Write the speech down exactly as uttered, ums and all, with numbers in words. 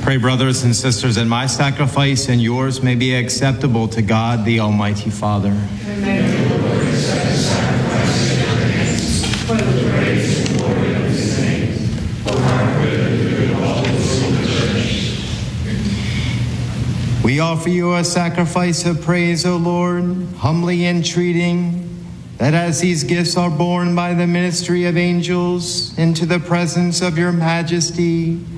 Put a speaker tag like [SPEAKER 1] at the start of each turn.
[SPEAKER 1] Pray, brothers and sisters, that my sacrifice and yours may be acceptable to God, the Almighty Father.
[SPEAKER 2] Amen. For the praise and glory of his name, for our good and the good of all the Holy Church.
[SPEAKER 1] We offer you a sacrifice of praise, O Lord, humbly entreating that as these gifts are borne by the ministry of angels into the presence of your majesty,